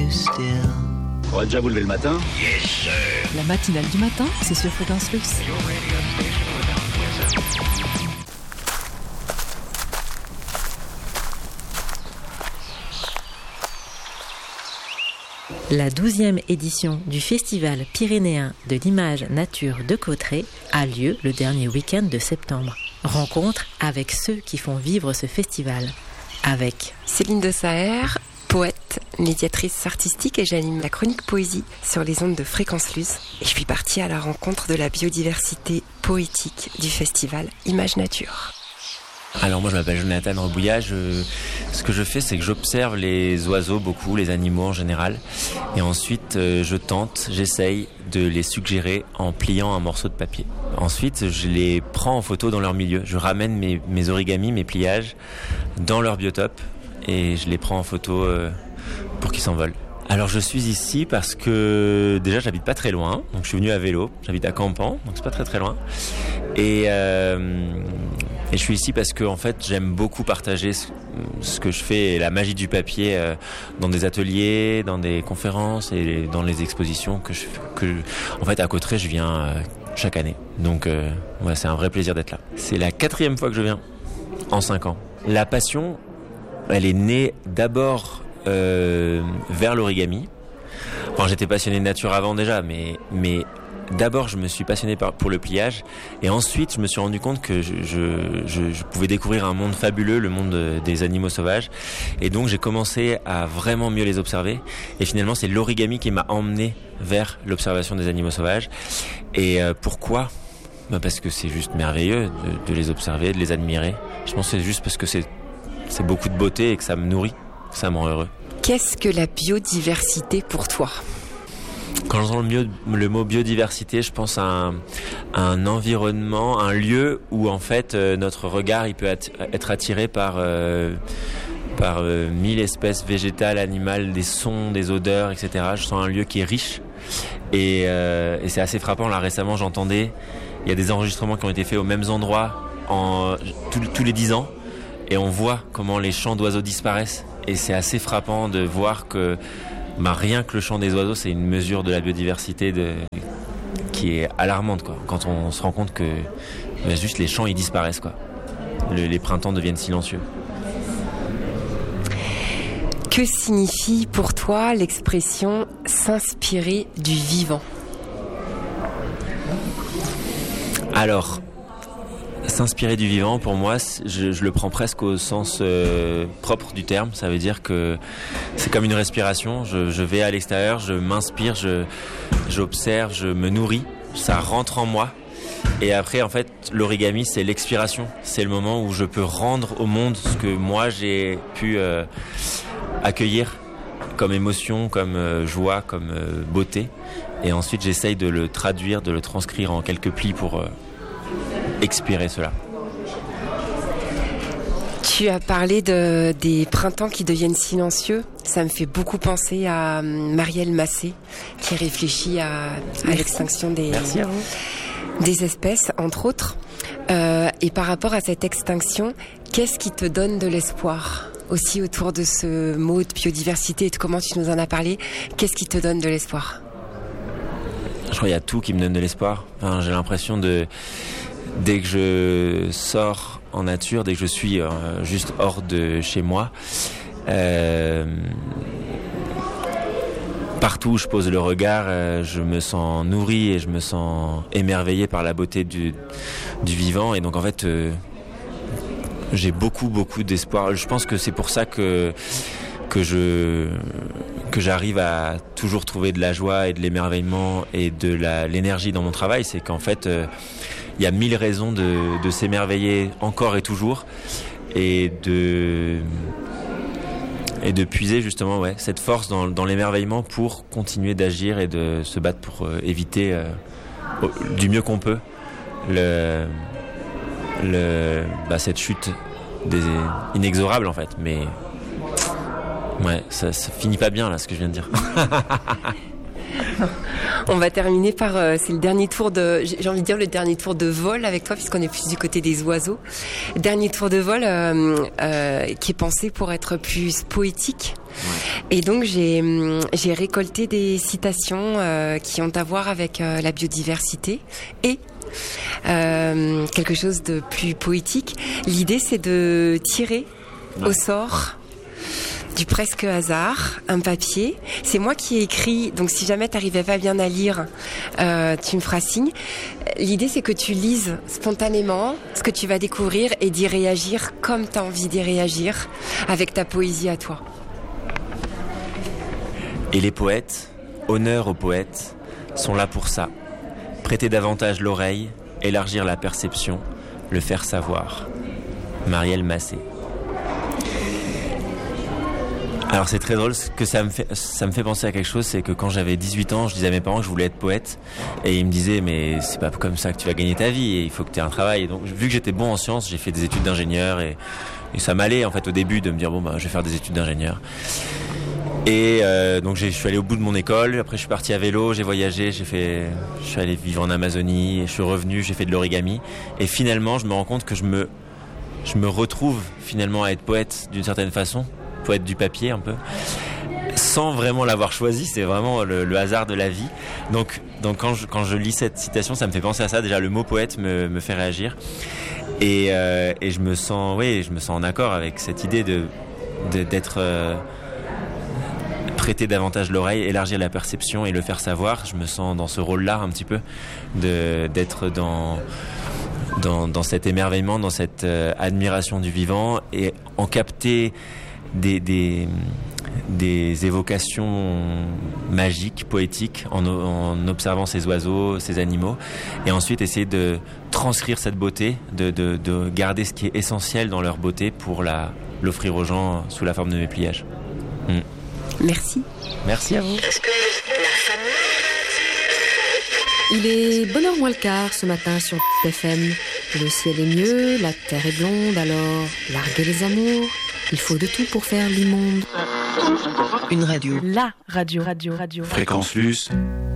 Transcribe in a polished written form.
you still. On va déjà vous lever le matin. Yes, sir. La matinale du matin, c'est sur Fréquence Plus. La 12e édition du Festival pyrénéen de l'image nature de Cauterets a lieu le dernier week-end de septembre. Rencontre avec ceux qui font vivre ce festival. Avec Céline de Saher, poète, médiatrice artistique, et j'anime la chronique poésie sur les ondes de Fréquence Luz. Et je suis partie à la rencontre de la biodiversité poétique du festival Image Nature. Alors moi je m'appelle Jonathan Rebouillat, ce que je fais c'est que j'observe les oiseaux beaucoup, les animaux en général, et ensuite j'essaye de les suggérer en pliant un morceau de papier. Ensuite je les prends en photo dans leur milieu, je ramène mes origamis, mes pliages dans leur biotope et je les prends en photo pour qu'ils s'envolent. Alors je suis ici parce que déjà j'habite pas très loin, donc je suis venu à vélo, j'habite à Campan, donc c'est pas très loin. Et je suis ici parce que en fait j'aime beaucoup partager ce que je fais et la magie du papier dans des ateliers, dans des conférences et dans les expositions que en fait à Cauterets je viens chaque année. Donc ouais, c'est un vrai plaisir d'être là. C'est la 4e fois que je viens en 5 ans. La passion, elle est née d'abord vers l'origami. Enfin, j'étais passionné de nature avant déjà, mais d'abord je me suis passionné pour le pliage et ensuite je me suis rendu compte que je pouvais découvrir un monde fabuleux, le monde des animaux sauvages, et donc j'ai commencé à vraiment mieux les observer, et finalement c'est l'origami qui m'a emmené vers l'observation des animaux sauvages. Et pourquoi ? Parce que c'est juste merveilleux de les observer, de les admirer. Je pense que c'est juste parce que c'est beaucoup de beauté et que ça me nourrit, ça me rend heureux. Qu'est-ce que la biodiversité pour toi ? Quand j'entends le mot biodiversité, je pense à un environnement, un lieu où en fait notre regard il peut être attiré par 1000 espèces végétales, animales, des sons, des odeurs, etc. Je sens un lieu qui est riche et c'est assez frappant. Là récemment j'entendais, il y a des enregistrements qui ont été faits aux mêmes endroits tous les 10 ans, et on voit comment les chants d'oiseaux disparaissent. Et c'est assez frappant de voir que rien que le chant des oiseaux, c'est une mesure de la biodiversité qui est alarmante, quoi. Quand on se rend compte que juste les chants ils disparaissent, quoi. Les printemps deviennent silencieux. Que signifie pour toi l'expression s'inspirer du vivant ? Alors, s'inspirer du vivant, pour moi, je le prends presque au sens propre du terme. Ça veut dire que c'est comme une respiration. Je vais à l'extérieur, je m'inspire, j'observe, je me nourris. Ça rentre en moi. Et après, en fait, l'origami, c'est l'expiration. C'est le moment où je peux rendre au monde ce que moi, j'ai pu accueillir comme émotion, comme joie, comme beauté. Et ensuite, j'essaye de le traduire, de le transcrire en quelques plis pour expirer cela. Tu as parlé des printemps qui deviennent silencieux. Ça me fait beaucoup penser à Marielle Massé, qui réfléchit à l'extinction des espèces, entre autres. Et par rapport à cette extinction, qu'est-ce qui te donne de l'espoir ? Aussi autour de ce mot de biodiversité et de comment tu nous en as parlé, qu'est-ce qui te donne de l'espoir ? Je crois qu'il y a tout qui me donne de l'espoir. Enfin, j'ai l'impression dès que je sors en nature, dès que je suis juste hors de chez moi, partout où je pose le regard, je me sens nourri et je me sens émerveillé par la beauté du vivant. Et donc en fait, j'ai beaucoup d'espoir. Je pense que c'est pour ça que j'arrive à toujours trouver de la joie et de l'émerveillement et de l'énergie dans mon travail. C'est qu'en fait, il y a 1000 raisons de s'émerveiller encore et toujours, et de puiser justement cette force dans l'émerveillement pour continuer d'agir et de se battre pour éviter du mieux qu'on peut cette chute inexorable en fait. Mais ouais, ça finit pas bien là ce que je viens de dire. On va terminer par, c'est le dernier tour j'ai envie de dire le dernier tour de vol avec toi, puisqu'on est plus du côté des oiseaux. Dernier tour de vol qui est pensé pour être plus poétique. Ouais. Et donc j'ai récolté des citations qui ont à voir avec la biodiversité et quelque chose de plus poétique. L'idée, c'est de tirer au sort du presque hasard un papier. C'est moi qui ai écrit, donc si jamais t'arrivais pas bien à lire, tu me feras signe. L'idée, c'est que tu lises spontanément ce que tu vas découvrir et d'y réagir comme t'as envie d'y réagir, avec ta poésie à toi. Et les poètes, honneur aux poètes, sont là pour ça. Prêter davantage l'oreille, élargir la perception, le faire savoir. Marielle Massé. Alors c'est très drôle, ce que ça me fait penser à quelque chose, c'est que quand j'avais 18 ans, je disais à mes parents que je voulais être poète, et ils me disaient mais c'est pas comme ça que tu vas gagner ta vie, et il faut que tu aies un travail. Et donc vu que j'étais bon en sciences, j'ai fait des études d'ingénieur, et ça m'allait en fait au début de me dire je vais faire des études d'ingénieur. Et donc je suis allé au bout de mon école, après je suis parti à vélo, j'ai voyagé, je suis allé vivre en Amazonie, et je suis revenu, j'ai fait de l'origami, et finalement je me rends compte que je me retrouve finalement à être poète d'une certaine façon, poète du papier un peu, sans vraiment l'avoir choisi, c'est vraiment le hasard de la vie. Donc quand je lis cette citation, ça me fait penser à ça. Déjà le mot poète me fait réagir, et je me sens en accord avec cette idée d'être prêter davantage l'oreille, élargir la perception et le faire savoir. Je me sens dans ce rôle-là un petit peu, d'être dans cet émerveillement, dans cette admiration du vivant, et en capter des évocations magiques, poétiques, en observant ces oiseaux, ces animaux, et ensuite essayer de transcrire cette beauté, de garder ce qui est essentiel dans leur beauté pour l'offrir aux gens sous la forme de mes pliages. Merci. Merci à vous. Il est bonne heure moins le quart ce matin sur FM. Le ciel est mieux, la terre est blonde, alors larguez les amours. Il faut de tout pour faire l'immonde. Une radio. La radio. Fréquence Luce.